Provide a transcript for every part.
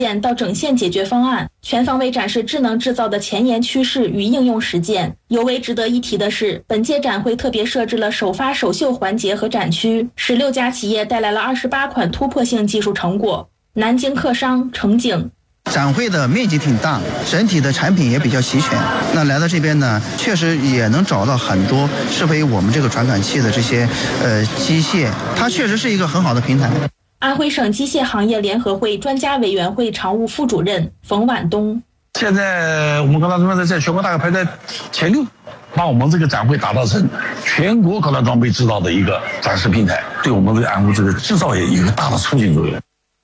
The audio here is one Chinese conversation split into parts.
到整线解决方案，全方位展示智能制造的前沿趋势与应用实践。尤为值得一提的是，本届展会特别设置了首发首秀环节和展区，16家企业带来了28款突破性技术成果。南京客商程景。 展会的面积挺大，整体的产品也比较齐全。那来到这边呢，确实也能找到很多适合于我们这个传感器的这些机械，它确实是一个很好的平台。 安徽省机械行业联合会专家委员会常务副主任冯婉东。 现在我们科大装备在全国大概排在前6，把我们这个展会打造成全国科大装备制造的一个展示平台，对我们这个安徽这个制造业有一个大的促进作用。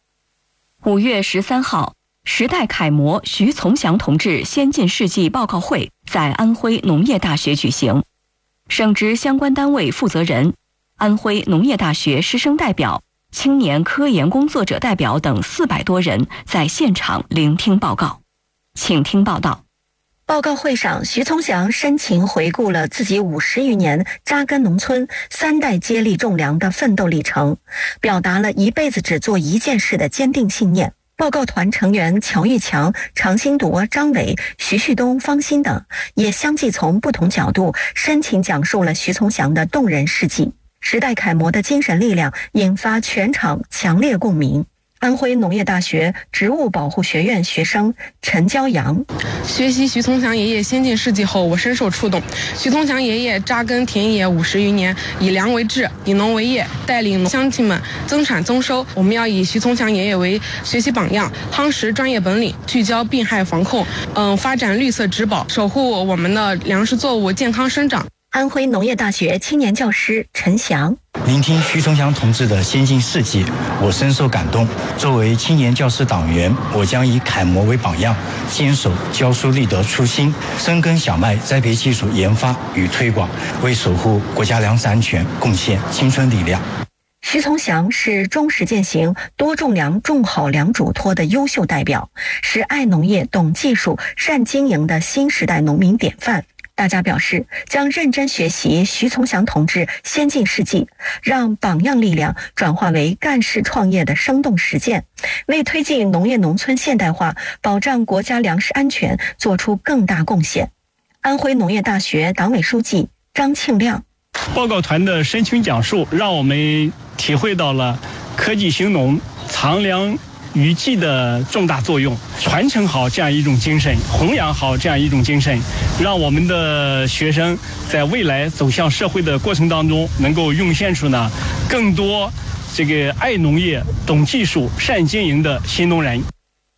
5月13号，时代楷模徐从祥同志先进事迹报告会在安徽农业大学举行，省直相关单位负责人、安徽农业大学师生代表、青年科研工作者代表等400多人在现场聆听报告。请听报道。 报告会上，徐从祥深情回顾了自己50余年扎根农村、3代接力种粮的奋斗历程，表达了一辈子只做一件事的坚定信念。报告团成员乔玉强、常新铎、张伟、徐旭东、方鑫等也相继从不同角度深情讲述了徐从祥的动人事迹。时代楷模的精神力量引发全场强烈共鸣。安徽农业大学植物保护学院学生陈骄阳， 学习徐从祥爷爷先进事迹后，我深受触动。徐从祥爷爷扎根田野50余年，以粮为志，以农为业，带领乡亲们增产增收。我们要以徐从祥爷爷为学习榜样，夯实专业本领，聚焦病害防控，发展绿色植保，守护我们的粮食作物健康生长。 安徽农业大学青年教师陈翔， 聆听徐从祥同志的先进事迹，我深受感动。作为青年教师党员，我将以楷模为榜样，坚守教书立德初心，深耕小麦栽培技术研发与推广，为守护国家粮食安全贡献青春力量。 徐从祥是中实践型多种粮种好粮嘱托的优秀代表，是爱农业、懂技术、善经营的新时代农民典范。大家表示将认真学习徐从祥同志先进事迹，让榜样力量转化为干事创业的生动实践，为推进农业农村现代化、保障国家粮食安全做出更大贡献。安徽农业大学党委书记张庆亮， 报告团的深情讲述，让我们体会到了科技兴农、藏粮于技的重大作用，传承好这样一种精神，弘扬好这样一种精神，让我们的学生在未来走向社会的过程当中，能够涌现出呢更多这个爱农业、懂技术、善经营的新农人。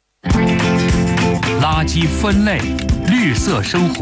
垃圾分类，绿色生活。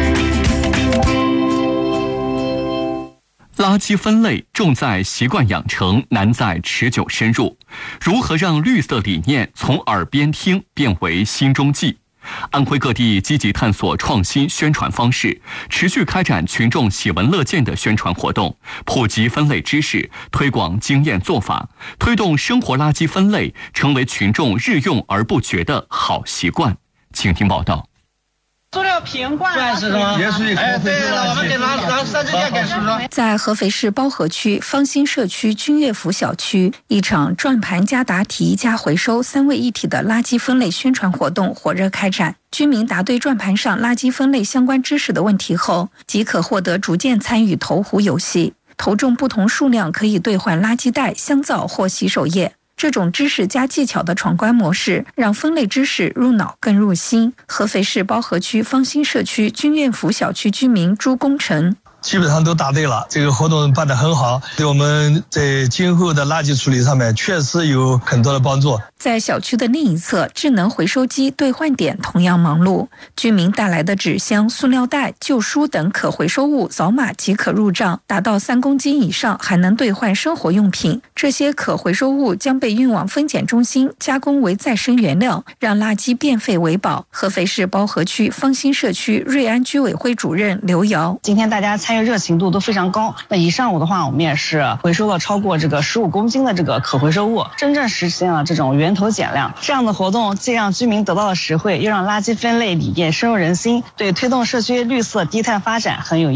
垃圾分类重在习惯养成，难在持久深入。如何让绿色理念从耳边听变为心中记？安徽各地积极探索创新宣传方式，持续开展群众喜闻乐见的宣传活动，普及分类知识，推广经验做法，推动生活垃圾分类成为群众日用而不觉的好习惯。请听报道。 塑料瓶罐是什么？也属于可回收垃圾。我们给拿三支烟给是不是？ 在合肥市包河区方兴社区君悦府小区，一场转盘加答题加回收3位一体的垃圾分类宣传活动火热开展。居民答对转盘上垃圾分类相关知识的问题后，即可获得逐渐参与投壶游戏，投中不同数量可以兑换垃圾袋、香皂或洗手液。这种知识加技巧的闯关模式，让分类知识入脑更入心。合肥市包河区方兴社区君悦府小区居民朱功成， 基本上都答对了，这个活动办得很好，对我们在今后的垃圾处理上面确实有很多的帮助。 在小区的另一侧，智能回收机兑换点同样忙碌，居民带来的纸箱、塑料袋、旧书等可回收物扫码即可入账，达到3公斤以上还能兑换生活用品。这些可回收物将被运往分拣中心加工为再生原料，让垃圾变废为宝。合肥市包河区方兴社区瑞安居委会主任刘瑶， 今天大家参与热情度都非常高，那一上午的话，我们也是回收了超过这个15公斤的这个可回收物，真正实现了这种源头减量。这样的活动既让居民得到了实惠，又让垃圾分类理念深入人心，对推动社区绿色低碳发展很有意义。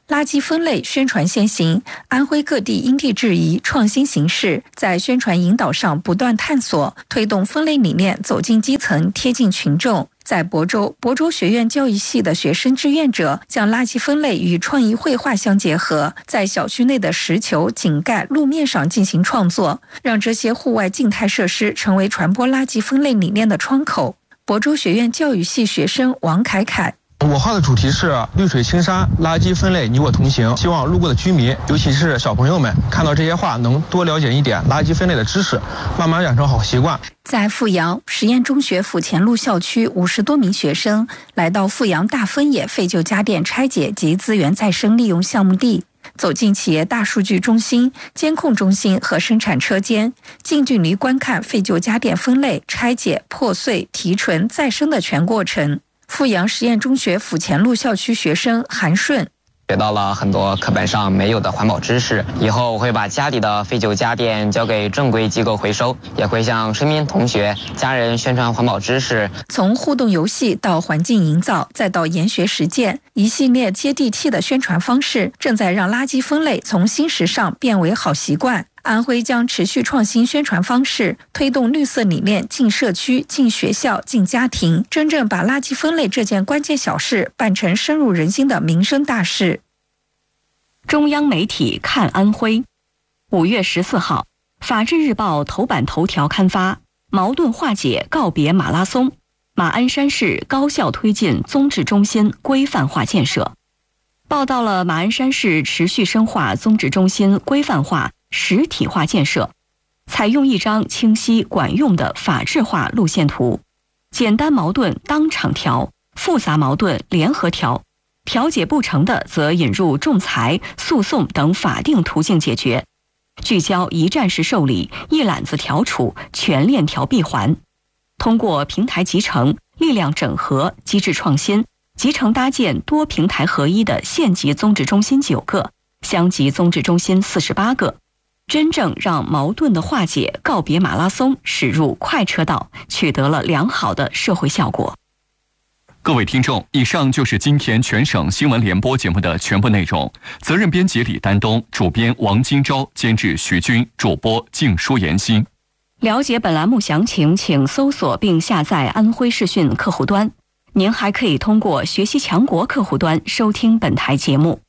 垃圾分类宣传先行，安徽各地因地制宜、创新形式，在宣传引导上不断探索，推动分类理念走进基层、贴近群众。在亳州学院教育系的学生志愿者将垃圾分类与创意绘画相结合，在小区内的石球、井盖、路面上进行创作，让这些户外静态设施成为传播垃圾分类理念的窗口。亳州学院教育系学生王凯凯。 我号的主题是绿水青山，垃圾分类你我同行。希望路过的居民，尤其是小朋友们，看到这些话能多了解一点垃圾分类的知识，慢慢养成好习惯。 在阜阳实验中学府前路校区50多名学生来到阜阳大分野废旧家电拆解及资源再生利用项目地，走进企业大数据中心、监控中心和生产车间，近距离观看废旧家电分类、拆解、破碎、提纯、再生的全过程。阜阳实验中学府前路校区学生韩顺。 学到了很多课本上没有的环保知识，以后我会把家里的废旧家电交给正规机构回收，也会向身边同学、家人宣传环保知识。 从互动游戏到环境营造，再到研学实践，一系列接地气的宣传方式，正在让垃圾分类从新时尚变为好习惯。安徽将持续创新宣传方式，推动绿色理念进社区、进学校、进家庭，真正把垃圾分类这件关键小事办成深入人心的民生大事。 中央媒体看安徽。5月14号，法制日报头版头条刊发矛盾化解告别马拉松，马鞍山市高效推进综治中心规范化建设，报道了马鞍山市持续深化综治中心规范化实体化建设，采用一张清晰管用的法制化路线图，简单矛盾当场调，复杂矛盾联合调，调解不成的则引入仲裁、诉讼等法定途径解决，聚焦一站式受理、一揽子调处、全链条闭环。通过平台集成、力量整合、机制创新，集成搭建多平台合一的县级综治中心9个，乡级综治中心48个，真正让矛盾的化解告别马拉松驶入快车道，取得了良好的社会效果。 各位听众，以上就是今天全省新闻联播节目的全部内容。责任编辑李丹东，主编王金钊，监制徐军，主播静舒言心。 了解本栏目详情，请搜索并下载安徽视讯客户端。您还可以通过学习强国客户端收听本台节目。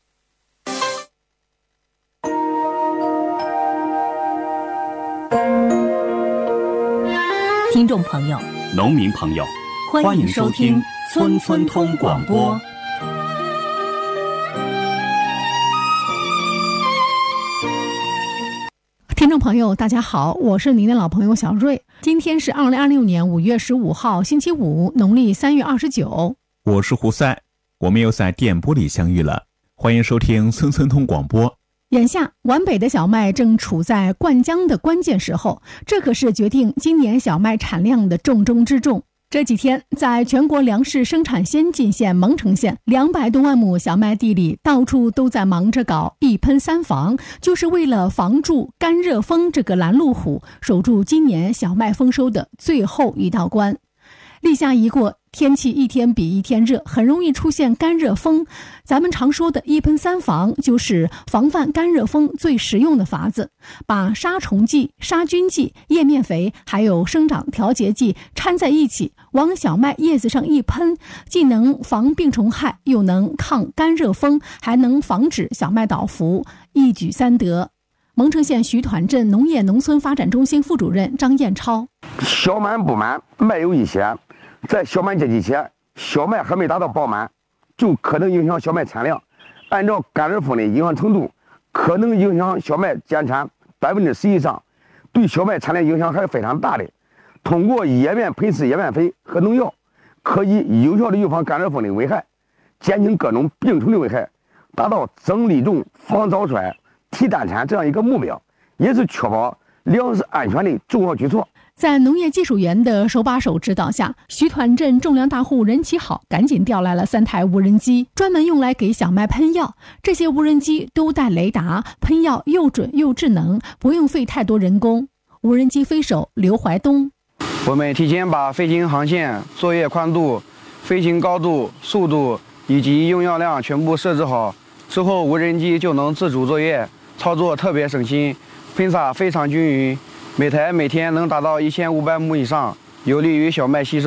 听众朋友， 农民朋友， 欢迎收听村村通广播。 听众朋友大家好，我是您的老朋友小瑞。今天是2026年5月15号星期五，农历3月29。 我是胡塞，我们又在电波里相遇了，欢迎收听村村通广播。 眼下皖北的小麦正处在灌浆的关键时候，这可是决定今年小麦产量的重中之重。这几天，在全国粮食生产先进县蒙城县200多万亩小麦地里，到处都在忙着搞一喷三防，就是为了防住干热风这个拦路虎，守住今年小麦丰收的最后一道关。立夏一过，天气一天比一天热，很容易出现干热风。咱们常说的一喷三防，就是防范干热风最实用的法子，把杀虫剂、杀菌剂、叶面肥还有生长调节剂掺在一起，往小麦叶子上一喷，既能防病虫害，又能抗干热风，还能防止小麦倒伏，一举三得。蒙城县徐团镇农业农村发展中心副主任张彦超： 小满不满，麦有一些，在小满节气前，小麦还没达到饱满，就可能影响小麦产量。按照干热风的影响程度，可能影响小麦减产10%以上，对小麦产量影响还是非常大的。通过叶面喷施叶面肥和农药，可以有效的预防干热风的危害，减轻各种病虫的危害，达到增粒种、防早衰、提单产这样一个目标，也是确保粮食安全的重要举措。 在农业技术员的手把手指导下，徐团镇种粮大户任其好赶紧调来了3台无人机，专门用来给小麦喷药。这些无人机都带雷达，喷药又准又智能，不用费太多人工。无人机飞手刘怀东： 我们提前把飞行航线、作业宽度、飞行高度、速度以及用药量全部设置好， 之后无人机就能自主作业，操作特别省心，喷洒非常均匀，每台每天能达到1500亩以上，有利于小麦吸收。